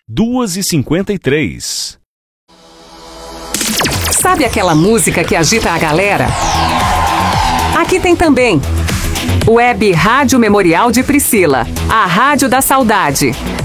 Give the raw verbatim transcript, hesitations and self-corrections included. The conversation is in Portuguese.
duas e cinquenta e três. Sabe aquela música que agita a galera? Aqui tem também Web Rádio Memorial de Priscila, a Rádio da Saudade.